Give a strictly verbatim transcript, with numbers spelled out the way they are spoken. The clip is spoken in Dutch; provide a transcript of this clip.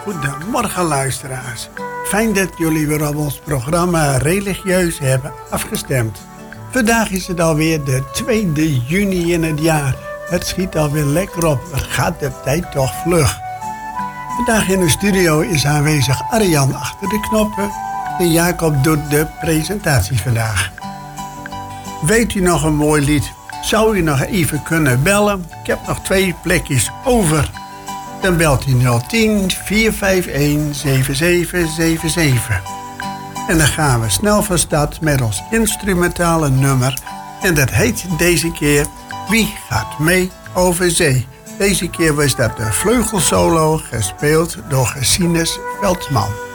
Goedemorgen luisteraars. Fijn dat jullie weer op ons programma Religieus hebben afgestemd. Vandaag is het alweer de tweede juni in het jaar. Het schiet alweer lekker op. Wat gaat de tijd toch vlug. Vandaag in de studio is aanwezig Arjan achter de knoppen. En Jacob doet de presentatie vandaag. Weet u nog een mooi lied? Zou u nog even kunnen bellen? Ik heb nog twee plekjes over. Dan belt u nul tien, vier vijf een, zeven zeven zeven zeven. En dan gaan we snel van start met ons instrumentale nummer. En dat heet deze keer Wie gaat mee over zee? Deze keer was dat de vleugelsolo gespeeld door Gesines Veldman.